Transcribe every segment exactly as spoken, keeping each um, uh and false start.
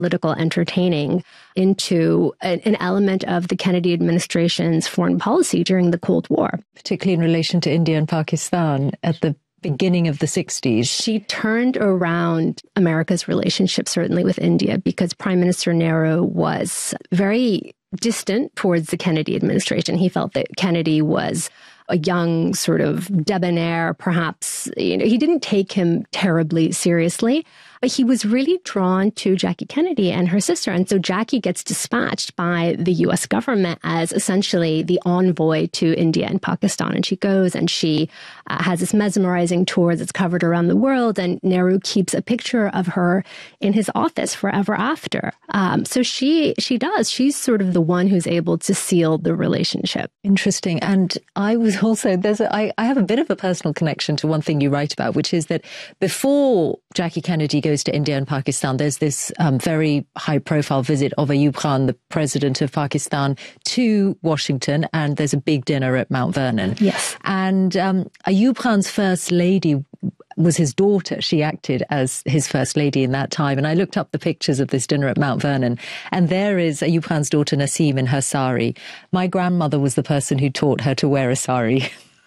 political entertaining into an, an element of the Kennedy administration's foreign policy during the Cold War. Particularly in relation to India and Pakistan at the beginning of the sixties. She turned around America's relationship, certainly with India, because Prime Minister Nehru was very distant towards the Kennedy administration. He felt that Kennedy was a young, sort of debonair, perhaps, you know, he didn't take him terribly seriously. But he was really drawn to Jackie Kennedy and her sister. And so Jackie gets dispatched by the U S government as essentially the envoy to India and Pakistan. And she goes and she uh, has this mesmerizing tour that's covered around the world. And Nehru keeps a picture of her in his office forever after. Um, so she she does. She's sort of the one who's able to seal the relationship. Interesting. And I was also, there's a, I, I have a bit of a personal connection to one thing you write about, which is that before Jackie Kennedy goes to India and Pakistan, there's this um, very high-profile visit of Ayub Khan, the president of Pakistan, to Washington, and there's a big dinner at Mount Vernon. Yes. And um, Ayub Khan's first lady was his daughter. She acted as his first lady in that time. And I looked up the pictures of this dinner at Mount Vernon, and there is Ayub Khan's daughter Naseem in her sari. My grandmother was the person who taught her to wear a sari.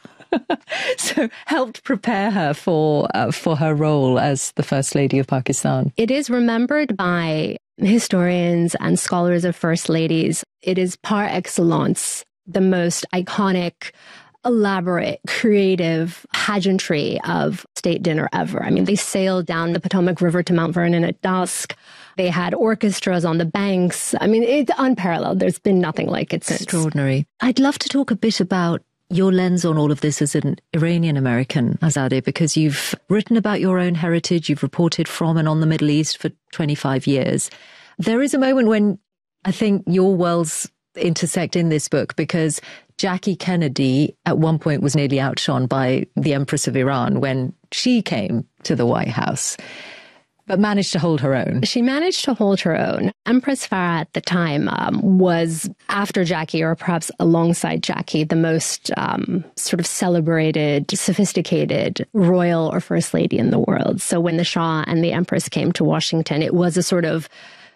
So helped prepare her for uh, for her role as the First Lady of Pakistan. It is remembered by historians and scholars of First Ladies. It is par excellence the most iconic, elaborate, creative pageantry of state dinner ever. I mean, they sailed down the Potomac River to Mount Vernon at dusk. They had orchestras on the banks. I mean, it's unparalleled. There's been nothing like it since. Extraordinary. I'd love to talk a bit about your lens on all of this as an Iranian American, Azadeh, because you've written about your own heritage, you've reported from and on the Middle East for twenty-five years. There is a moment when I think your worlds intersect in this book, because Jackie Kennedy at one point was nearly outshone by the Empress of Iran when she came to the White House, but managed to hold her own. She managed to hold her own. Empress Farah at the time um, was, after Jackie, or perhaps alongside Jackie, the most um, sort of celebrated, sophisticated royal or first lady in the world. So when the Shah and the Empress came to Washington, it was a sort of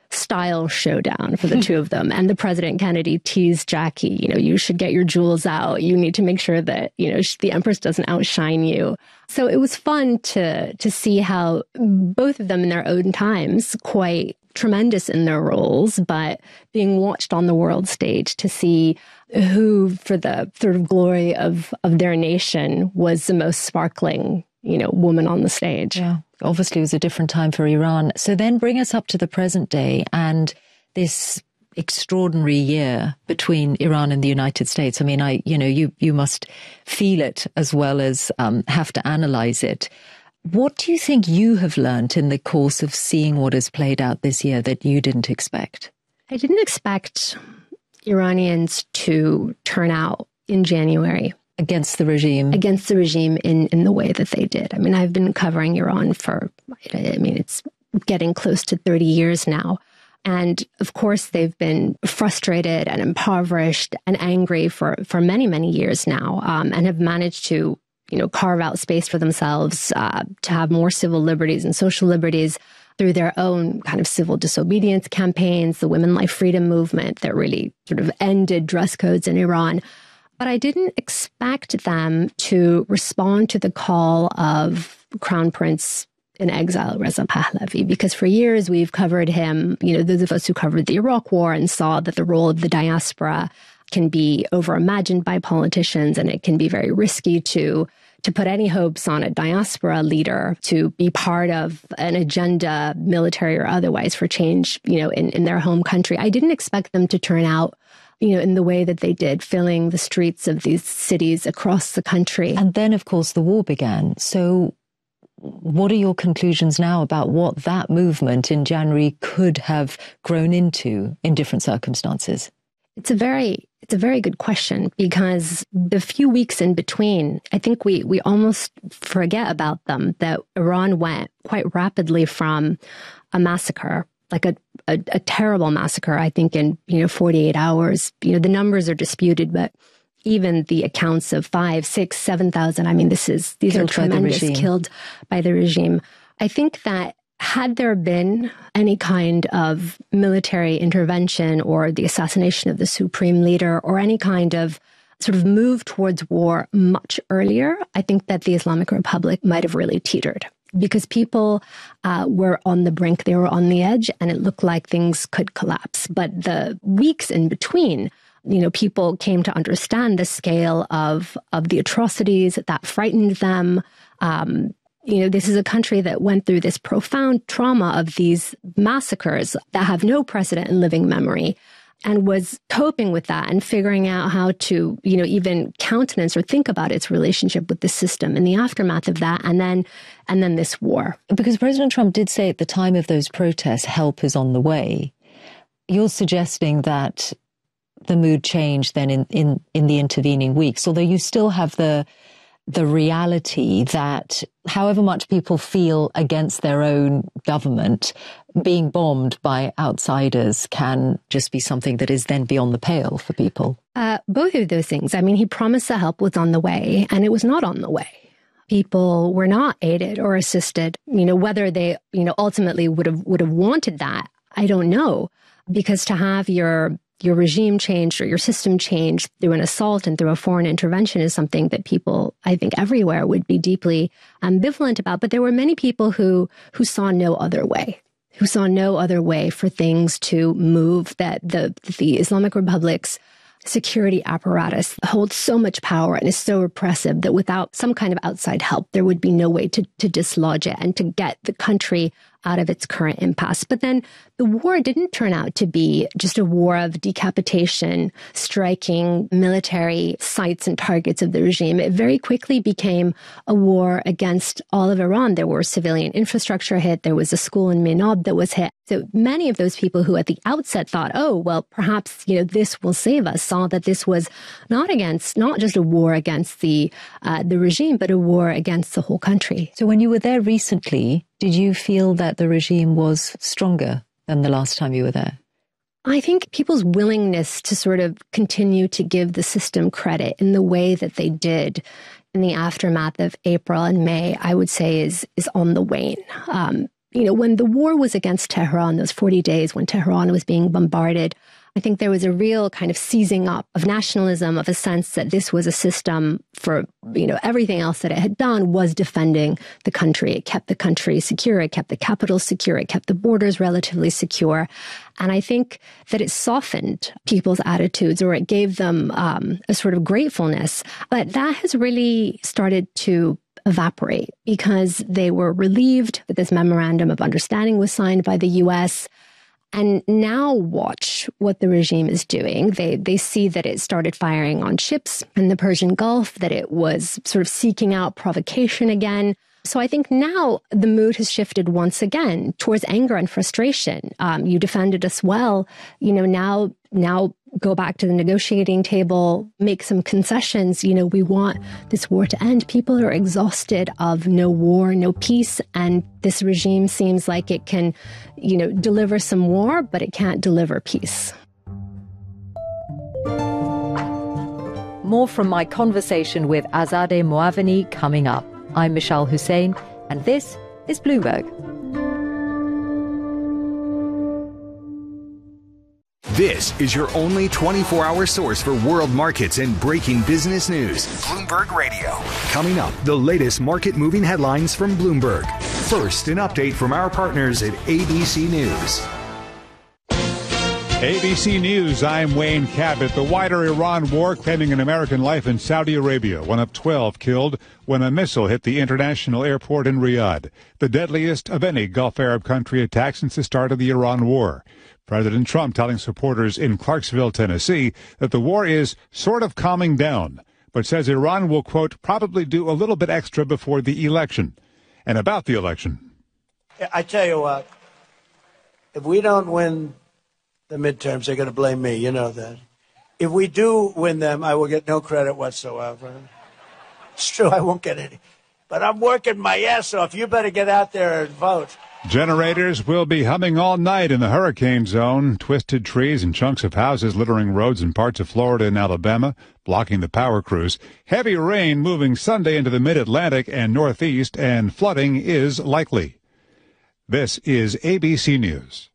style showdown for the two of them. And the President Kennedy teased Jackie, you know, you should get your jewels out. You need to make sure that, you know, the Empress doesn't outshine you. So it was fun to to see how both of them in their own times, quite tremendous in their roles, but being watched on the world stage to see who, for the sort of glory of, of their nation, was the most sparkling, you know, woman on the stage. Yeah. Obviously, it was a different time for Iran. So then bring us up to the present day and this extraordinary year between Iran and the United States. I mean, I, you know, you, you must feel it as well as um, have to analyze it. What do you think you have learned in the course of seeing what has played out this year that you didn't expect? I didn't expect Iranians to turn out in January against the regime, against the regime in, in the way that they did. I mean, I've been covering Iran for, I mean, it's getting close to thirty years now. And of course, they've been frustrated and impoverished and angry for, for many, many years now, um, and have managed to, you know, carve out space for themselves, uh, to have more civil liberties and social liberties through their own kind of civil disobedience campaigns, the Women Life Freedom movement that really sort of ended dress codes in Iran. But I didn't expect them to respond to the call of Crown Prince in exile, Reza Pahlavi, because for years we've covered him, you know, those of us who covered the Iraq War and saw that the role of the diaspora can be over-imagined by politicians, and it can be very risky to to put any hopes on a diaspora leader to be part of an agenda, military or otherwise, for change, you know, in, in their home country. I didn't expect them to turn out, you know, in the way that they did, filling the streets of these cities across the country. And then, of course, the war began. So what are your conclusions now about what that movement in January could have grown into in different circumstances? It's a very, it's a very good question, because the few weeks in between, I think we, we almost forget about them, that Iran went quite rapidly from a massacre, like a, a, a terrible massacre, I think in, you know, forty-eight hours. You know, the numbers are disputed, but even the accounts of five, six, seven thousand, I mean, this is, these killed are tremendous, by killed by the regime. I think that had there been any kind of military intervention or the assassination of the supreme leader or any kind of sort of move towards war much earlier, I think that the Islamic Republic might have really teetered, because people uh, were on the brink, they were on the edge, and it looked like things could collapse. But the weeks in between, you know, people came to understand the scale of, of the atrocities that frightened them. Um, You know, this is a country that went through this profound trauma of these massacres that have no precedent in living memory, and was coping with that and figuring out how to, you know, even countenance or think about its relationship with the system in the aftermath of that. And then, and then this war. Because President Trump did say at the time of those protests, help is on the way. You're suggesting that the mood changed then in, in, in the intervening weeks, although you still have the the reality that however much people feel against their own government, being bombed by outsiders can just be something that is then beyond the pale for people. Uh, both of those things. I mean, he promised the help was on the way, and it was not on the way. People were not aided or assisted. You know, whether they, you know, ultimately would have would have wanted that, I don't know, because to have your your regime changed or your system changed through an assault and through a foreign intervention is something that people, I think, everywhere would be deeply ambivalent about. But there were many people who who saw no other way, who saw no other way for things to move, that the the Islamic Republic's security apparatus holds so much power and is so repressive that without some kind of outside help, there would be no way to, to dislodge it and to get the country out of its current impasse. But then the war didn't turn out to be just a war of decapitation, striking military sites and targets of the regime. It very quickly became a war against all of Iran. There were civilian infrastructure hit. There was a school in Menob that was hit. So many of those people who at the outset thought, oh, well, perhaps, you know, this will save us, saw that this was not against, not just a war against the, uh, the regime, but a war against the whole country. So when you were there recently, did you feel that the regime was stronger than the last time you were there? I think people's willingness to sort of continue to give the system credit in the way that they did in the aftermath of April and May, I would say is is on the wane. Um, you know, when the war was against Tehran, those forty days when Tehran was being bombarded, I think there was a real kind of seizing up of nationalism, of a sense that this was a system for, you know, everything else that it had done was defending the country. It kept the country secure. It kept the capital secure. It kept the borders relatively secure. And I think that it softened people's attitudes, or it gave them um, a sort of gratefulness. But that has really started to evaporate because they were relieved that this memorandum of understanding was signed by the U S, and now watch what the regime is doing. They they see that it started firing on ships in the Persian Gulf, that it was sort of seeking out provocation again. So I think now the mood has shifted once again towards anger and frustration. Um, you defended us well. You know, now now go back to the negotiating table, make some concessions. You know, we want this war to end. People are exhausted of no war, no peace. And this regime seems like it can, you know, deliver some war, but it can't deliver peace. More from my conversation with Azadeh Moaveni coming up. I'm Michelle Hussein, and this is Bloomberg. This is your only twenty-four hour source for world markets and breaking business news. Bloomberg Radio. Coming up, the latest market moving headlines from Bloomberg. First, an update from our partners at A B C News. A B C News, I'm Wayne Cabot. The wider Iran war claiming an American life in Saudi Arabia, one of twelve killed when a missile hit the international airport in Riyadh, the deadliest of any Gulf Arab country attack since the start of the Iran war. President Trump telling supporters in Clarksville, Tennessee, that the war is sort of calming down, but says Iran will, quote, probably do a little bit extra before the election. And about the election. I tell you what, if we don't win the midterms, they're going to blame me. You know that. If we do win them, I will get no credit whatsoever. It's true, I won't get any. But I'm working my ass off. You better get out there and vote. Generators will be humming all night in the hurricane zone. Twisted trees and chunks of houses littering roads in parts of Florida and Alabama, blocking the power crews. Heavy rain moving Sunday into the mid-Atlantic and Northeast, and flooding is likely. This is A B C News.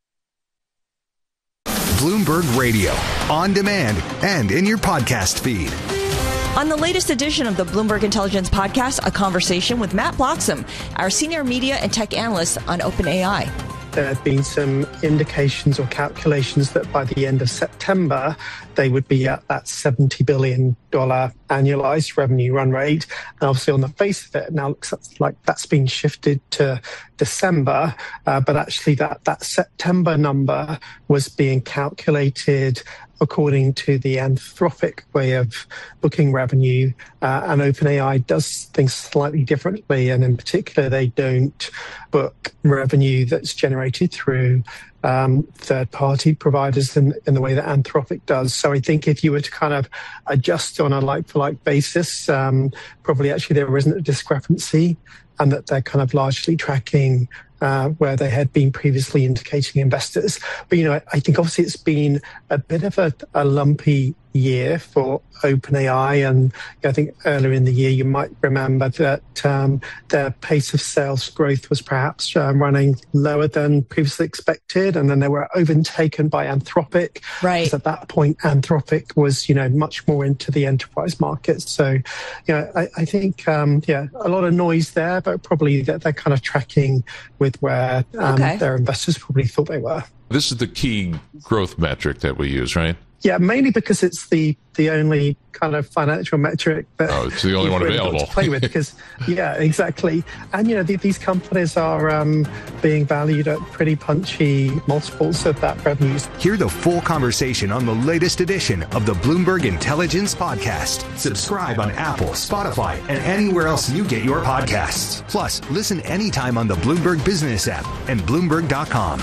Bloomberg Radio, on demand and in your podcast feed. On the latest edition of the Bloomberg Intelligence Podcast, a conversation with Matt Bloxham, our senior media and tech analyst on OpenAI. There have been some indications or calculations that by the end of September, they would be at that seventy billion dollars annualized revenue run rate. And obviously on the face of it, it now looks like that's been shifted to December. Uh, but actually that, that September number was being calculated according to the Anthropic way of booking revenue. Uh, and OpenAI does things slightly differently. And in particular, they don't book revenue that's generated through um, third-party providers in, in the way that Anthropic does. So I think if you were to kind of adjust on a like-for-like basis, um, probably actually there isn't a discrepancy, and that they're kind of largely tracking Uh, where they had been previously indicating investors. But, you know, I, I think obviously it's been a bit of a, a lumpy year for OpenAI. And you know, I think earlier in the year, you might remember that um, their pace of sales growth was perhaps uh, running lower than previously expected. And then they were overtaken by Anthropic. Right. Because at that point, Anthropic was, you know, much more into the enterprise market. So, you know, I, I think, um, yeah, a lot of noise there, but probably that they're kind of tracking with where um, okay. their investors probably thought they were. This is the key growth metric that we use, right? Yeah, mainly because it's the the only kind of financial metric that oh, it's the only one really available got to play with. Because yeah, exactly. And you know, the, these companies are um, being valued at pretty punchy multiples of that revenue. Hear the full conversation on the latest edition of the Bloomberg Intelligence Podcast. Subscribe on Apple, Spotify, and anywhere else you get your podcasts. Plus, listen anytime on the Bloomberg Business app and Bloomberg dot com.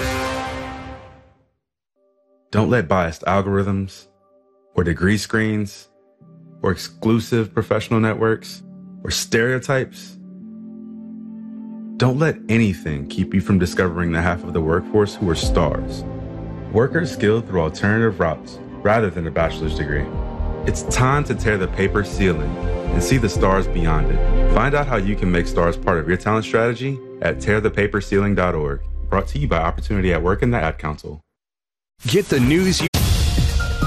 Don't let biased algorithms or degree screens or exclusive professional networks or stereotypes. Don't let anything keep you from discovering the half of the workforce who are stars. Workers skilled through alternative routes rather than a bachelor's degree. It's time to tear the paper ceiling and see the stars beyond it. Find out how you can make stars part of your talent strategy at tear the paper ceiling dot org. Brought to you by Opportunity at Work and the Ad Council. Get the news you